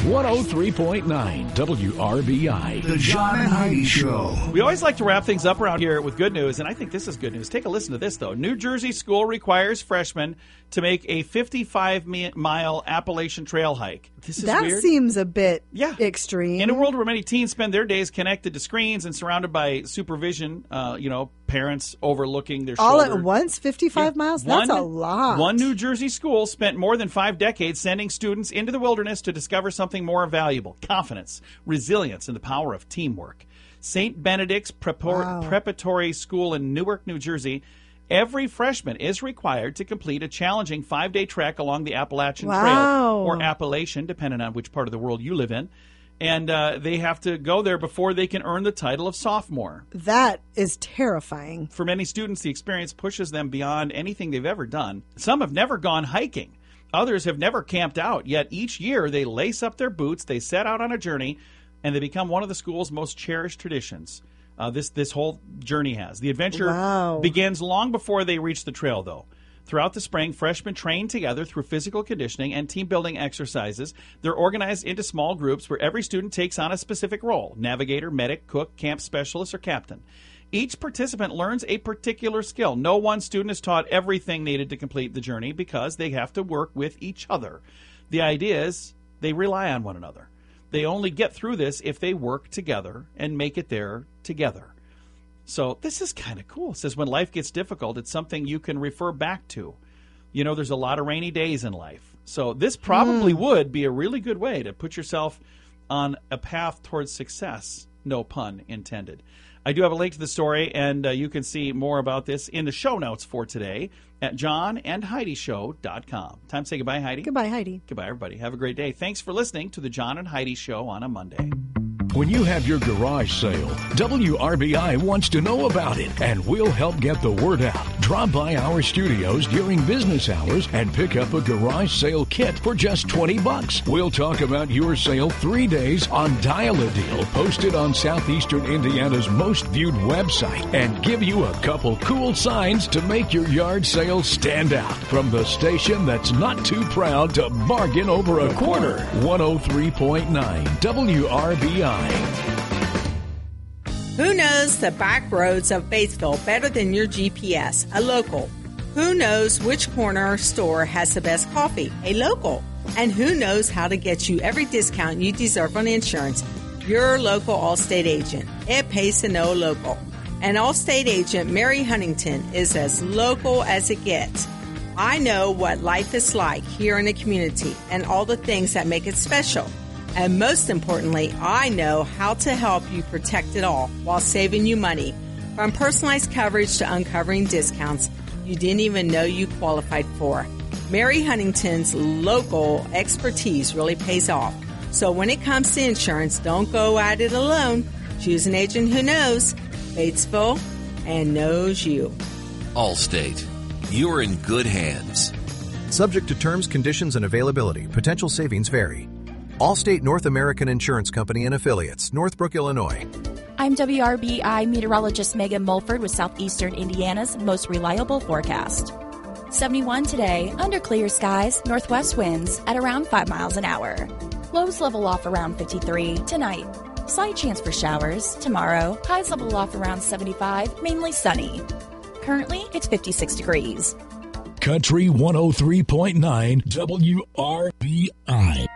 103.9 WRBI. The John and Heidi Show. We always like to wrap things up around here with good news, and I think this is good news. Take a listen to this, though. New Jersey school requires freshmen to make a 55-mile Appalachian Trail hike. This is weird. That seems a bit extreme. In a world where many teens spend their days connected to screens and surrounded by supervision, parents overlooking their all shoulder. at once, 55 miles? That's a lot. One New Jersey school spent more than 5 decades sending students into the wilderness to discover something more valuable: confidence, resilience, and the power of teamwork. St. Benedict's Preparatory School in Newark, New Jersey. Every freshman is required to complete a challenging 5-day trek along the Appalachian Trail, or Appalachian, depending on which part of the world you live in. And they have to go there before they can earn the title of sophomore. That is terrifying. For many students, the experience pushes them beyond anything they've ever done. Some have never gone hiking. Others have never camped out. Yet each year they lace up their boots, they set out on a journey, and they become one of the school's most cherished traditions. This whole journey has. The adventure begins long before they reach the trail, though. Throughout the spring, freshmen train together through physical conditioning and team-building exercises. They're organized into small groups where every student takes on a specific role: navigator, medic, cook, camp specialist, or captain. Each participant learns a particular skill. No one student is taught everything needed to complete the journey because they have to work with each other. The idea is they rely on one another. They only get through this if they work together and make it there together. So this is kind of cool. It says when life gets difficult, it's something you can refer back to. You know, there's a lot of rainy days in life. So this probably would be a really good way to put yourself on a path towards success. No pun intended. I do have a link to the story, and you can see more about this in the show notes for today at johnandheidishow.com. Time to say goodbye, Heidi. Goodbye, Heidi. Goodbye, everybody. Have a great day. Thanks for listening to the John and Heidi Show on a Monday. When you have your garage sale, WRBI wants to know about it, and we'll help get the word out. Drop by our studios during business hours and pick up a garage sale kit for just $20. We'll talk about your sale 3 days on Dial a Deal, posted on Southeastern Indiana's most viewed website, and give you a couple cool signs to make your yard sale stand out. From the station that's not too proud to bargain over a quarter, 103.9 WRBI. Who knows the back roads of Batesville better than your GPS? A local. Who knows which corner store has the best coffee? A local. And who knows how to get you every discount you deserve on insurance? Your local Allstate agent. It pays to know a local. And Allstate agent Mary Huntington is as local as it gets. I know what life is like here in the community and all the things that make it special. And most importantly, I know how to help you protect it all while saving you money. From personalized coverage to uncovering discounts you didn't even know you qualified for. Mary Huntington's local expertise really pays off. So when it comes to insurance, don't go at it alone. Choose an agent who knows Batesville and knows you. Allstate. You're in good hands. Subject to terms, conditions, and availability. Potential savings vary. Allstate North American Insurance Company and Affiliates, Northbrook, Illinois. I'm WRBI meteorologist Megan Mulford with Southeastern Indiana's most reliable forecast. 71 today, under clear skies, northwest winds at around 5 miles an hour. Lows level off around 53 tonight. Slight chance for showers tomorrow. Highs level off around 75, mainly sunny. Currently, it's 56 degrees. Country 103.9 WRBI.